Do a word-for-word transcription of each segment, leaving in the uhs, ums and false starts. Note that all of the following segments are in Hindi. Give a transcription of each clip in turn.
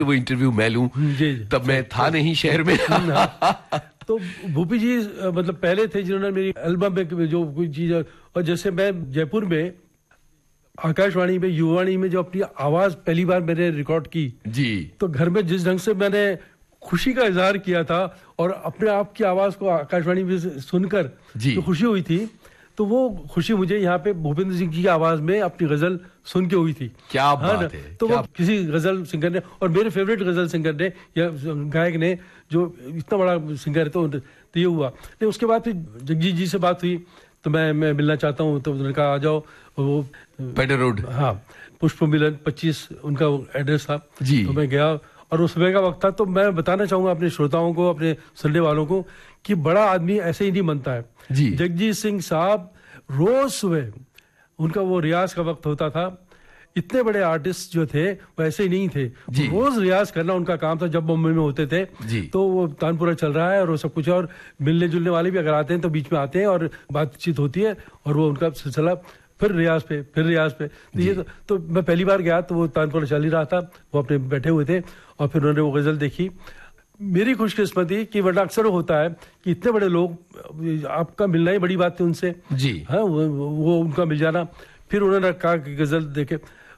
वो इंटरव्यू मैं लूं, तब मैं था नहीं शहर में। तो भूपी जी मतलब पहले थे जिन्होंने मेरी एल्बम में जो कोई चीज, और जैसे मैं जयपुर में आकाशवाणी में युवाणी में जो अपनी आवाज पहली बार मैंने रिकॉर्ड की जी, तो घर में जिस ढंग से मैंने खुशी का इजहार किया था और अपने आप की आवाज को आकाशवाणी में सुनकर जो खुशी हुई थी, तो वो खुशी मुझे यहाँ पे भूपेंद्र सिंह जी की आवाज में अपनी गजल सुन के हुई थी। क्या बात है। तो वो किसी गजल सिंगर ने, और मेरे फेवरेट गजल सिंगर ने या गायक ने, जो इतना बड़ा सिंगर है, तो, तो ये हुआ। नहीं, उसके बाद फिर जगजीत जी से बात हुई, तो मैं मैं मिलना चाहता हूँ, तो उन्होंने कहा आ जाओ। वो पेडर रोड, हाँ, पुष्प मिलन पच्चीस उनका एड्रेस था जी। तो मैं गया और उस समय का वक्त था। तो मैं बताना चाहूंगा अपने श्रोताओं को, अपने सुनने वालों को, कि बड़ा आदमी ऐसे ही नहीं बनता है जी। जगजीत सिंह साहब रोज सुबह उनका वो रियाज का वक्त होता था। इतने बड़े आर्टिस्ट जो थे वो ऐसे ही नहीं थे, रोज रियाज करना उनका काम था। जब बॉम्बे में होते थे तो वो तानपुरा चल रहा है और वो सब कुछ, और मिलने जुलने वाले भी अगर आते हैं तो बीच में आते हैं और बातचीत होती है, और वो उनका सिलसिला फिर रियाज पे फिर रियाज पे। तो ये तो, तो मैं पहली बार गया तो वो तानपुरा चल ही रहा था, वो अपने बैठे हुए थे, और फिर उन्होंने वो गजल देखी। मेरी खुशकिस्मती कि वरना अक्सर होता है कि इतने बड़े लोग, आपका मिलना ही बड़ी बात थी उनसे जी, हाँ, वो, वो उनका मिल जाना। फिर उन्होंने कहा कि गजल देखे,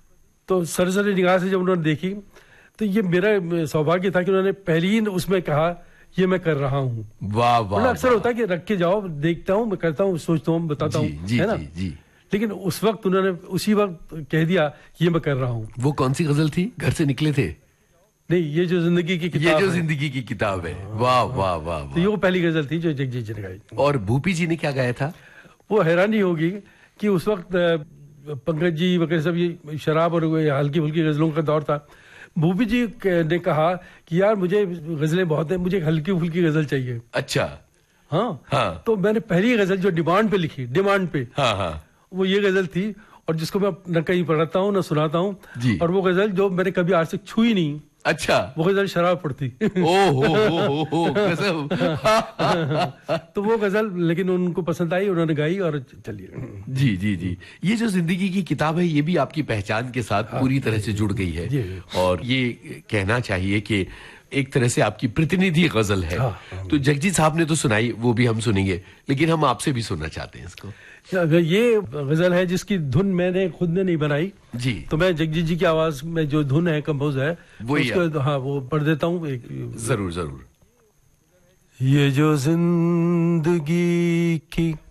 तो सरसरी निगाह से जब उन्होंने देखी, तो ये मेरा सौभाग्य था कि उन्होंने पहली ही उसमें कहा ये मैं कर रहा हूँ। वाह वाह। अक्सर होता है कि रख के जाओ, देखता हूँ, मैं करता हूँ, सोचता हूँ, बताता हूँ, है ना जी। लेकिन उस वक्त उन्होंने उसी वक्त कह दिया ये मैं कर रहा हूँ। वो कौन सी गजल थी? घर से निकले थे? नहीं, ये जो जिंदगी की किताब, ये जो जिंदगी की किताब है। वाह वाह वाह। तो ये वो पहली गजल थी जो जगजीत जी ने गाई। और भूपी जी ने क्या गाया था? वो हैरानी होगी कि उस वक्त पंकज जी वगैरह सब ये शराब और हल्की फुल्की गजलों का दौर था। भूपी जी ने कहा कि यार मुझे गजलें बहुत है, मुझे हल्की फुल्की गजल चाहिए। अच्छा, हाँ हाँ। तो मैंने पहली गजल जो डिमांड पे लिखी, डिमांड पे, हाँ हाँ, वो ये गजल थी, और जिसको मैं न कहीं पढ़ता हूँ न सुनाता हूँ, और वो गजल जो मैंने कभी आज तक छुई नहीं। अच्छा, वो गजल शराब पड़ती। ओहो हो हो गजब। तो वो गजल लेकिन उनको पसंद आई, उन्होंने गाई और चलिए। जी जी जी। ये जो जिंदगी की किताब है, ये भी आपकी पहचान के साथ हाँ, पूरी तरह से जुड़ गई है, और ये कहना चाहिए कि एक तरह से आपकी प्रतिनिधि गजल है। हाँ, हाँ, तो जगजीत साहब ने तो सुनाई, वो भी हम सुनेंगे, लेकिन हम आपसे भी सुनना चाहते हैं इसको। ये गजल है जिसकी धुन मैंने खुद ने नहीं बनाई जी, तो मैं जगजीत जी की आवाज में जो धुन है, कंपोज है, वो उसको हाँ वो पढ़ देता हूँ। जरूर जरूर। ये जो जिंदगी की